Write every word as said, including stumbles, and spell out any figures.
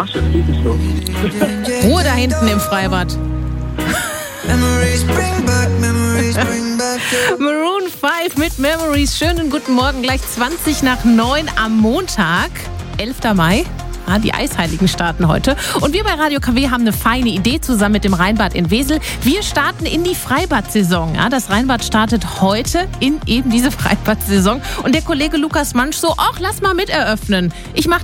Arsch, das liebe ich so. Ruhe da hinten im Freibad. Maroon fünf mit Memories. Schönen guten Morgen, gleich zwanzig nach neun am Montag, elfter Mai. Ah, die Eisheiligen starten heute. Und wir bei Radio K W haben eine feine Idee zusammen mit dem Rheinbad in Wesel. Wir starten in die Freibad-Saison. Ja, das Rheinbad startet heute in eben diese Freibad-Saison. Und der Kollege Lukas Mansch so, ach, lass mal mit eröffnen. Ich mach